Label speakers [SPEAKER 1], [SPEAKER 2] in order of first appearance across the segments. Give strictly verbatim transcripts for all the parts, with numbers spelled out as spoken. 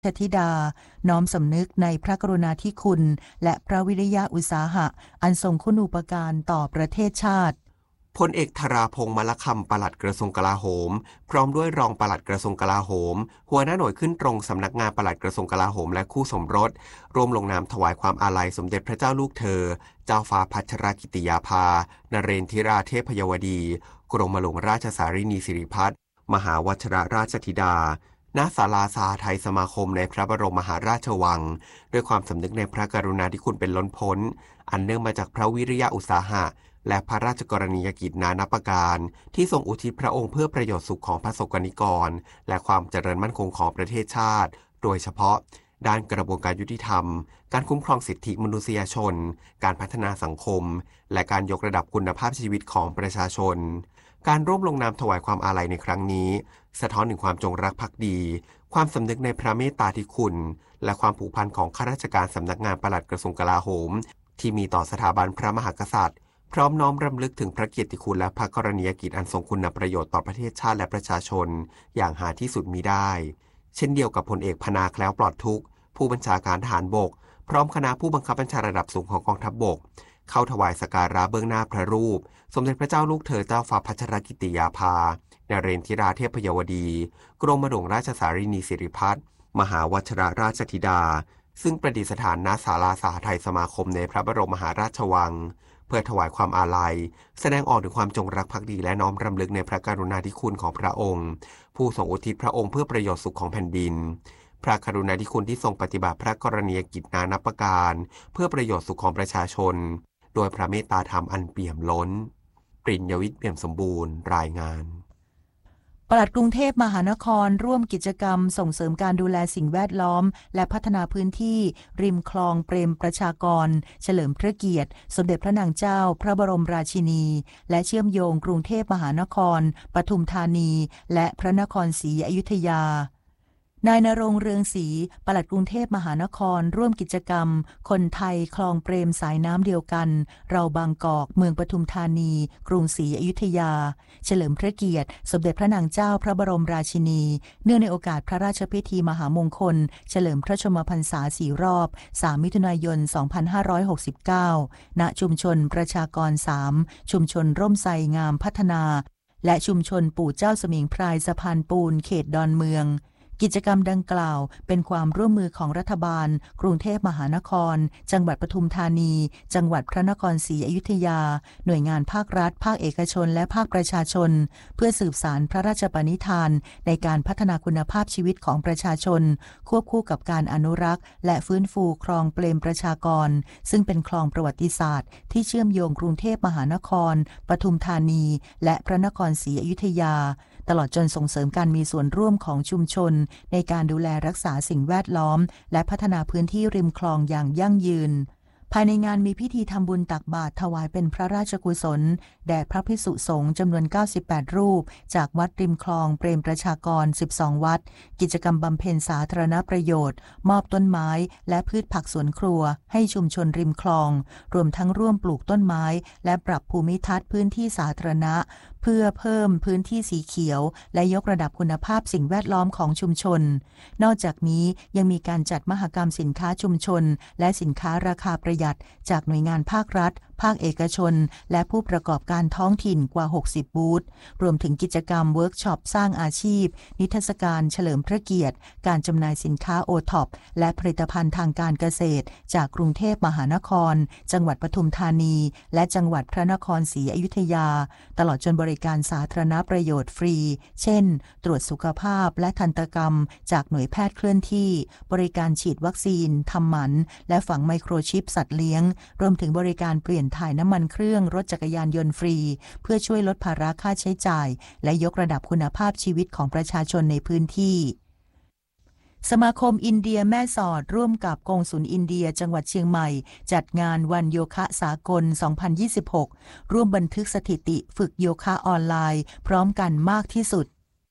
[SPEAKER 1] ชธิดาน้อมสำนึกในพระกรุณาธิคุณและพระวิริยะอุตสาหะอันทรงคุณูปการต่อประเทศชาติ
[SPEAKER 2] พลเอกธราพงษ์มลคำปลัดกระทรวงกลาโหมพร้อมด้วยรองปลัดกระทรวงกลาโหมหัวหน้าหน่วยขึ้นตรงสำนักงานปลัดกระทรวงกลาโหมและคู่สมรสร่วมลงนามถวายความอาลัยสมเด็จพระเจ้าลูกเธอเจ้าฟ้าพัชรกิติยาภานเรนทิราเทพยวดีกรมหลวงราชสารินีสิริพัฒน์มหาวชิรราชธิดาณศาลาสหไทยสมาคมในพระบรมมหาราชวังด้วยความสำนึกในพระกรุณาธิคุณเป็นล้นพ้นอันเนื่องมาจากพระวิริยะอุตสาหะและพระราชกรณียกิจนานับประการที่ทรงอุทิศพระองค์เพื่อประโยชน์สุขของพระสกนิกรและความเจริญมั่นคงของประเทศชาติโดยเฉพาะด้านกระบวนการยุติธรรมการคุ้มครองสิทธิมนุษยชนการพัฒนาสังคมและการยกระดับคุณภาพชีวิตของประชาชนการร่วมลงนามถวายความอาลัยในครั้งนี้สะท้อนถึงความจงรักภักดีความสำนึกในพระเมตตาธิคุณและความผูกพันของข้าราชการสำนักงานปลัดกระทรวงกลาโหมที่มีต่อสถาบันพระมหากษัตริย์พร้อมน้อมรำลึกถึงพระเกียรติคุณและพระกรณียกิจอันทรงคุณประโยชน์ต่อประเทศชาติและประชาชนอย่างหาที่สุดมิได้เช่นเดียวกับพลเอกพนาแคล้วปลอดทุกข์ผู้บัญชาการทหารบกพร้อมคณะผู้บังคับบัญชาระดับสูงของกองทัพบกเข้าถวายสักการะเบื้องหน้าพระรูปสมเด็จพระเจ้าลูกเธอเจ้าฟ้าพัชรกิติยาภานเรนทิราเทพยวดีกรมหลวงราชสารินีสิริพัฒน์มหาวชิรราชธิดาซึ่งประดิษฐานณศาลาสหไทยสมาคมในพระบรมมหาราชวังเพื่อถวายความอาลัยแสดงออกถึงความจงรักภักดีและน้อมรำลึกในพระกรุณาธิคุณของพระองค์ผู้ทรงอุทิศพระองค์เพื่อประโยชน์สุขของแผ่นดินพระกรุณาธิคุณที่ทรงปฏิบัติพระกรณียกิจนานับประการเพื่อประโยชน์สุขของประชาชนโดยพระเมตตาธรรมอันเปี่ยมล้นปริญญวิทย์เปี่ยมสมบูรณ์รายงาน
[SPEAKER 1] ปลัดกรุงเทพมหานครร่วมกิจกรรมส่งเสริมการดูแลสิ่งแวดล้อมและพัฒนาพื้นที่ริมคลองเปรมประชากรเฉลิมพระเกียรติสมเด็จพระนางเจ้าพระบรมราชินีและเชื่อมโยงกรุงเทพมหานครปทุมธานีและพระนครศรีอยุธยานายณรงค์เรืองศรีปลัดกรุงเทพมหานครร่วมกิจกรรมคนไทยคลองเปรมสายน้ำเดียวกันเราบางกอกเมืองปทุมธานีกรุงศรีอยุธยาเฉลิมพระเกียรติสมเด็จพระนางเจ้าพระบรมราชินีเนื่องในโอกาสพระราชพิธีมหามงคลเฉลิมพระชนมพรรษาสี่รอบสามมิถุนายนสองพันห้าร้อยหกสิบเก้าณชุมชนประชากรสามชุมชนร่มไทรงามพัฒนาและชุมชนปู่เจ้าสมิงพรายสะพานปูนเขตดอนเมืองกิจกรรมดังกล่าวเป็นความร่วมมือของรัฐบาลกรุงเทพมหานครจังหวัดปทุมธานีจังหวัดพระนครศรีอยุธยาหน่วยงานภาครัฐภาคเอกชนและภาคประชาชนเพื่อสืบสานพระราชปณิธานในการพัฒนาคุณภาพชีวิตของประชาชนควบคู่กับการอนุรักษ์และฟื้นฟูคลองเปรมประชากรซึ่งเป็นคลองประวัติศาสตร์ที่เชื่อมโยงกรุงเทพมหานครปทุมธานีและพระนครศรีอยุธยาตลอดจนส่งเสริมการมีส่วนร่วมของชุมชนในการดูแลรักษาสิ่งแวดล้อมและพัฒนาพื้นที่ริมคลองอย่างยั่งยืนภายในงานมีพิธีทำบุญตักบาตรถวายเป็นพระราชกุศลแด่พระภิกษุสงฆ์จำนวนเก้าสิบแปดรูปจากวัดริมคลองเปรมประชากรสิบสองวัดกิจกรรมบำเพ็ญสาธารณประโยชน์มอบต้นไม้และพืชผักสวนครัวให้ชุมชนริมคลองรวมทั้งร่วมปลูกต้นไม้และปรับภูมิทัศน์พื้นที่สาธารณะเพื่อเพิ่มพื้นที่สีเขียวและยกระดับคุณภาพสิ่งแวดล้อมของชุมชนนอกจากนี้ยังมีการจัดมหกรรมสินค้าชุมชนและสินค้าราคาประหยัดจากหน่วยงานภาครัฐภาคเอกชนและผู้ประกอบการท้องถิ่นกว่าหกสิบบูธรวมถึงกิจกรรมเวิร์กช็อปสร้างอาชีพนิทรรศการเฉลิมพระเกียรติการจำหน่ายสินค้าโอท็อปและผลิตภัณฑ์ทางการเกษตรจากกรุงเทพมหานครจังหวัดปทุมธานีและจังหวัดพระนครศรีอยุธยาตลอดจนบริการสาธารณประโยชน์ฟรีเช่นตรวจสุขภาพและทันตกรรมจากหน่วยแพทย์เคลื่อนที่บริการฉีดวัคซีนทำหมันและฝังไมโครชิปสัตว์เลี้ยงรวมถึงบริการเปลี่ยนถ่ายน้ำมันเครื่องรถจักรยานยนต์ฟรีเพื่อช่วยลดภาระค่าใช้จ่ายและยกระดับคุณภาพชีวิตของประชาชนในพื้นที่สมาคมอินเดียแม่สอดร่วมกับกงสุลอินเดียจังหวัดเชียงใหม่จัดงานวันโยคะสากลสองพันยี่สิบหกร่วมบันทึกสถิติฝึกโยคะออนไลน์พร้อมกันมากที่สุด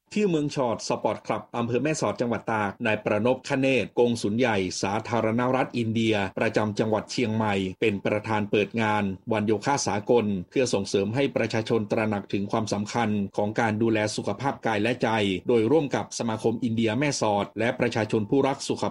[SPEAKER 3] ที่เมืองชอดสปอร์ตคลับอำเภอแม่สอดจังหวัดตากนายประนพคเนศกงสุลใหญ่สาธารณรัฐอินเดียประจำจังหวัดเชียงใหม่เป็นประธานเปิดงานวันโยคะสากลเพื่อส่งเสริมให้ประชาชนตระหนักถึงความสำคัญของการดูแลสุขภาพกายและใจโดยร่วมกับสมาคมอินเดียแม่สอดและประชาชนผู้รักสุข